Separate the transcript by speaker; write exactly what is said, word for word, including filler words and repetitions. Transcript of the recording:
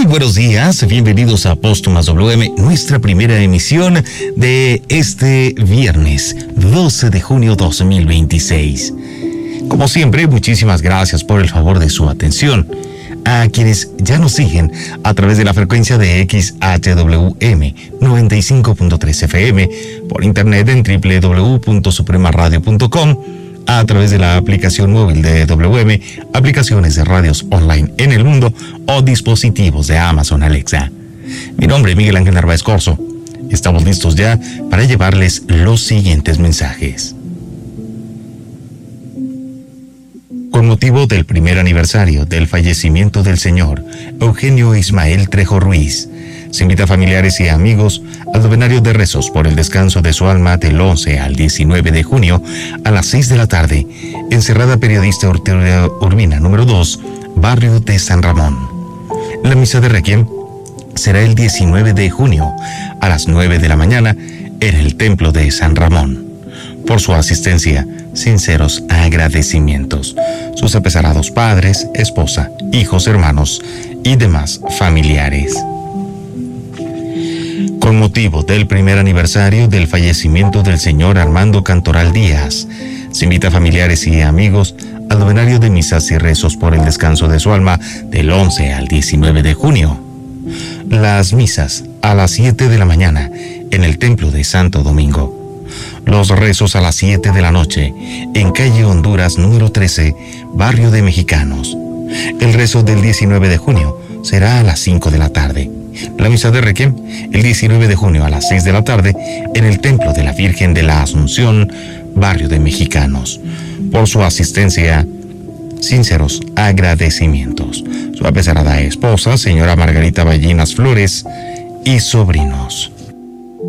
Speaker 1: buenos días, bienvenidos a Póstumas W M, nuestra primera emisión de este viernes doce de junio dos mil veintiséis. Como siempre, muchísimas gracias por el favor de su atención. A quienes ya nos siguen a través de la frecuencia de X H W M noventa y cinco punto tres F M, por internet en doble u doble u doble u punto suprema radio punto com, a través de la aplicación móvil de W M, aplicaciones de radios online en el mundo o dispositivos de Amazon Alexa. Mi nombre es Miguel Ángel Narváez Corzo. Estamos listos ya para llevarles los siguientes mensajes. Con motivo del primer aniversario del fallecimiento del señor Eugenio Ismael Trejo Ruiz, se invita a familiares y amigos al novenario de rezos por el descanso de su alma del once al diecinueve de junio a las seis de la tarde, en Cerrada Periodista Ortega Urbina número dos, barrio de San Ramón. La misa de requiem será el diecinueve de junio a las nueve de la mañana en el Templo de San Ramón. Por su asistencia, sinceros agradecimientos. Sus apesarados padres, esposa, hijos, hermanos y demás familiares. Con motivo del primer aniversario del fallecimiento del señor Armando Cantoral Díaz, se invita a familiares y amigos al novenario de misas y rezos por el descanso de su alma del once al diecinueve de junio. Las misas a las siete de la mañana en el Templo de Santo Domingo. Los rezos a las siete de la noche en calle Honduras número trece, barrio de Mexicanos. El rezo del diecinueve de junio será a las cinco de la tarde. La misa de requiem el diecinueve de junio a las seis de la tarde en el Templo de la Virgen de la Asunción, barrio de Mexicanos. Por su asistencia, sinceros agradecimientos. Su apesarada esposa, señora Margarita Ballinas Flores, y sobrinos.